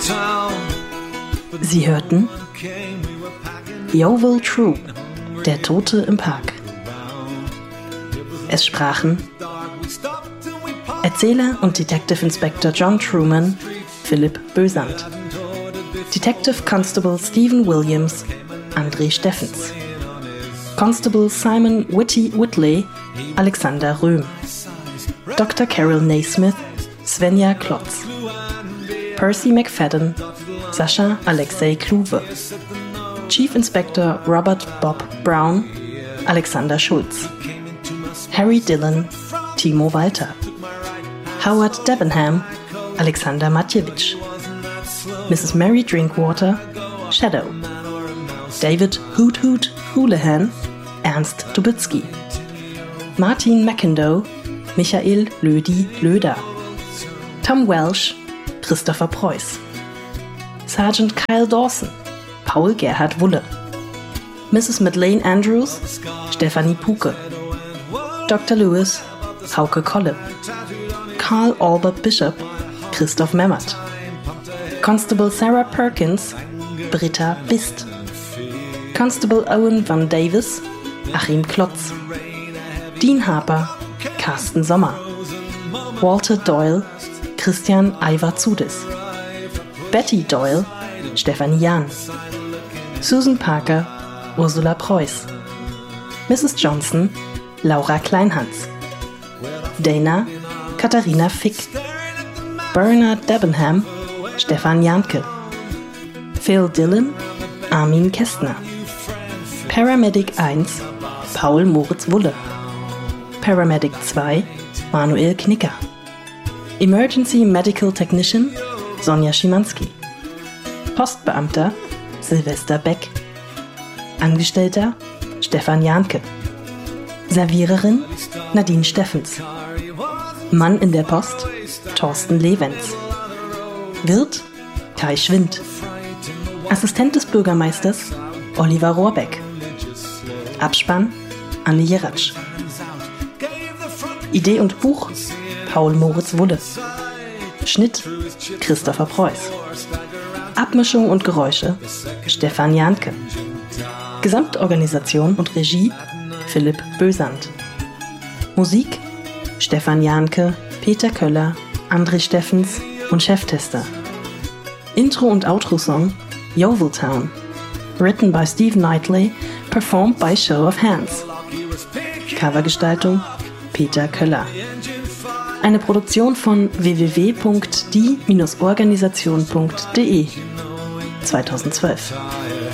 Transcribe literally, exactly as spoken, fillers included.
Sie hörten Yeovil Troop, der Tote im Park. Es sprachen Erzähler und Detective Inspector John Truman, Philipp Bösand. Detective Constable Stephen Williams, André Steffens. Constable Simon Whitty Whitley, Alexander Röhm. Doktor Carol Naismith, Svenja Klotz. Percy McFadden, Sascha Alexei Kluwe. Chief Inspector Robert Bob Brown, Alexander Schulz. Harry Dillon, Timo Walter. Howard Debenham, Alexander Matjewitsch. Missus Mary Drinkwater, Shadow. David Hoot Hoot Houlihan, Ernst Dubitzky. Martin McIndoe, Michael Lödi Löder. Tom Welsh, Christopher Preuß. Sergeant Kyle Dawson, Paul Gerhard Wulle. Missus Madeleine Andrews, Stephanie Puke. Doktor Lewis, Hauke Kolle. Carl Albert Bishop, Christoph Memmert. Constable Sarah Perkins, Britta Bist. Constable Owen Van Davis, Achim Klotz. Dean Harper, Carsten Sommer. Walter Doyle, Christian Ivar-Zudis. Betty Doyle, Stefanie Jahn. Susan Parker, Ursula Preuß. Missus Johnson, Laura Kleinhans. Dana, Katharina Fick. Bernard Debenham, Stefan Janke. Phil Dillon, Armin Kästner. Paramedic eins, Paul Moritz Wulle. Paramedic zwei, Manuel Knicker. Emergency Medical Technician, Sonja Schimanski. Postbeamter, Silvester Beck. Angestellter, Stefan Janke. Serviererin, Nadine Steffens. Mann in der Post, Thorsten Lewenz. Wirt, Kai Schwind. Assistent des Bürgermeisters, Oliver Rohrbeck. Abspann, Anne Jeratsch. Idee und Buch, Paul Moritz Wulle. Schnitt, Christopher Preuß. Abmischung und Geräusche, Stefan Janke. Gesamtorganisation und Regie, Philipp Bösand. Musik, Stefan Janke, Peter Köller, André Steffens und Cheftester. Intro- und Outro-Song, Yeovil Town. Written by Steve Knightley, performed by Show of Hands. Covergestaltung, Peter Köller. Eine Produktion von w w w punkt die Bindestrich organisation punkt de zweitausendzwölf.